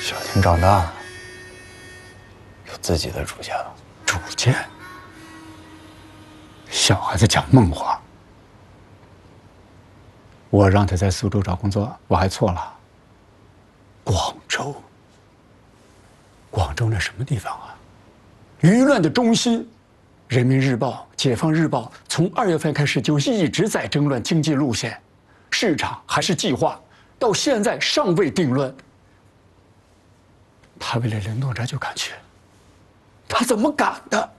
小天长大了，有自己的主见了。 主见？小孩子讲梦话。我让他在苏州找工作，我还错了。广州，广州那什么地方啊？舆论的中心。人民日报、解放日报从2月份开始就一直在争论经济路线，市场还是计划，到现在尚未定论。他为了林动辄就敢去，他怎么敢的？